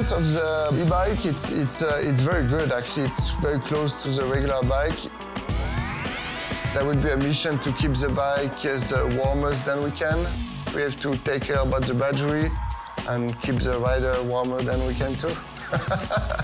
performance of the e-bike, it's very good actually. It's very close to the regular bike. There will be a mission to keep the bike as warm as than we can. We have to take care about the battery and keep the rider warmer than we can too.